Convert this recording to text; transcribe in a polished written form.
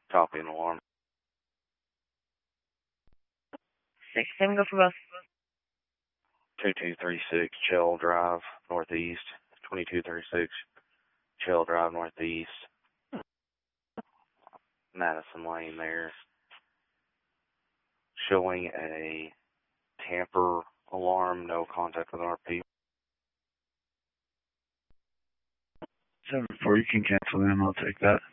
Copy an alarm. 6-7, go for both. 2236 Chell Drive, Northeast. 2236 Chell Drive, Northeast. Madison Lane there. Showing a tamper alarm, no contact with RP. 7-4, you can cancel them, I'll take that.